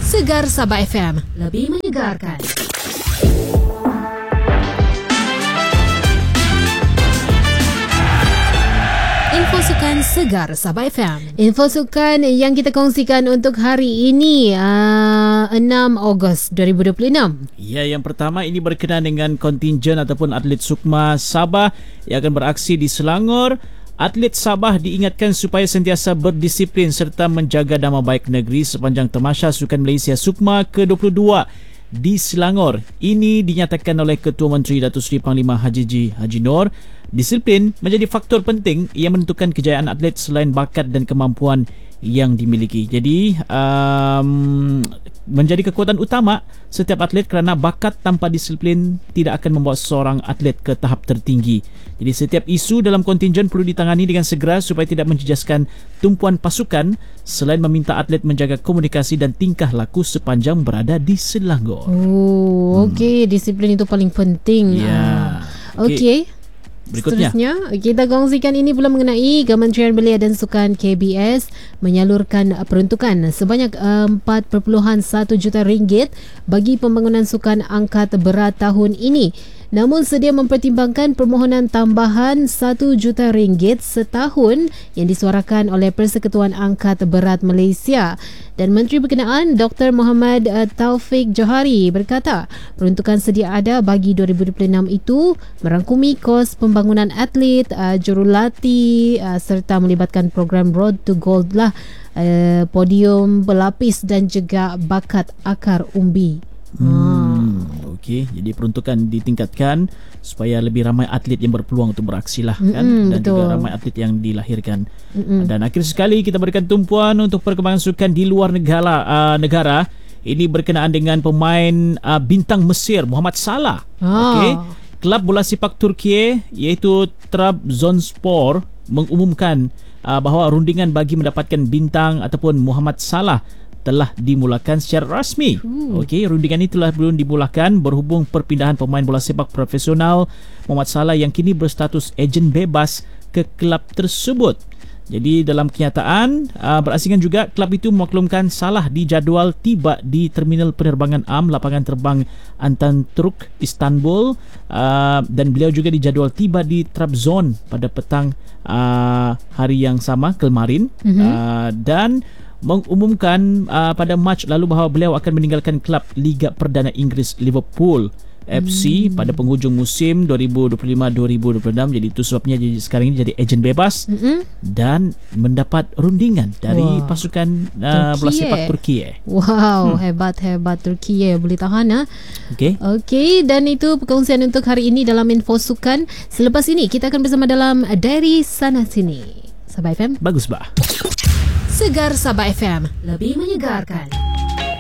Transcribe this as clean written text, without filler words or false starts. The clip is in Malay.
Segar Sabah FM, lebih menyegarkan. Info Sukan Segar Sabah FM. Info Sukan yang kita kongsikan untuk hari ini 6 Ogos 2026. Ya, yang pertama ini berkenaan dengan kontingen ataupun atlet Sukma Sabah yang akan beraksi di Selangor. Atlet Sabah diingatkan supaya sentiasa berdisiplin serta menjaga nama baik negeri sepanjang tamasya Sukan Malaysia Sukma ke-22 di Selangor. Ini dinyatakan oleh Ketua Menteri Datuk Seri Panglima Haji Nur. Disiplin menjadi faktor penting yang menentukan kejayaan atlet selain bakat dan kemampuan yang dimiliki. Jadi menjadi kekuatan utama setiap atlet kerana bakat tanpa disiplin tidak akan membawa seorang atlet ke tahap tertinggi. Jadi setiap isu dalam kontingen perlu ditangani dengan segera supaya tidak menjejaskan tumpuan pasukan selain meminta atlet menjaga komunikasi dan tingkah laku sepanjang berada di Selangor. Okey, disiplin itu paling penting. Ya. Okey. Berikutnya, seterusnya kita kongsikan ini pula mengenai Kementerian Belia dan Sukan KBS menyalurkan peruntukan sebanyak 4.1 juta ringgit bagi pembangunan sukan angkat berat tahun ini. Namun sedia mempertimbangkan permohonan tambahan 1 juta ringgit setahun yang disuarakan oleh Persekutuan Angkat Berat Malaysia. Dan Menteri berkenaan Dr. Muhammad Taufik Johari berkata peruntukan sedia ada bagi 2026 itu merangkumi kos pembangunan atlet, jurulatih serta melibatkan program Road to Gold lah, podium berlapis dan juga bakat akar umbi. Okey, jadi peruntukan ditingkatkan supaya lebih ramai atlet yang berpeluang untuk beraksi lah kan, dan betul. juga ramai atlet yang dilahirkan. Dan akhir sekali kita berikan tumpuan untuk perkembangan sukan di luar negara. Ini berkenaan dengan pemain bintang Mesir Muhammad Salah. Okey, klub bola sepak Turki iaitu Trabzonspor mengumumkan bahawa rundingan bagi mendapatkan bintang ataupun Muhammad Salah telah dimulakan secara rasmi. Okey, rundingan ini telah belum dimulakan berhubung perpindahan pemain bola sepak profesional Muhammad Salah yang kini berstatus ejen bebas ke klub tersebut. Jadi dalam kenyataan berasingan juga, klub itu memaklumkan Salah dijadual tiba di Terminal Penerbangan Am Lapangan Terbang Antanturk Istanbul, dan beliau juga dijadual tiba di Trabzon pada petang hari yang sama kemarin, dan mengumumkan pada Mac lalu bahawa beliau akan meninggalkan klub Liga Perdana Inggeris Liverpool FC pada penghujung musim 2025-2026. Jadi itu sebabnya jadi sekarang ini jadi ejen bebas dan mendapat rundingan dari pasukan bola sepak Turki. Wow, hebat Turki boleh tahan. Okey, dan itu perkongsian untuk hari ini dalam Info Sukan. Selepas ini kita akan bersama dalam Dari Sana Sini. Sabah FM, bagus bah. Segar Sabah FM, lebih menyegarkan.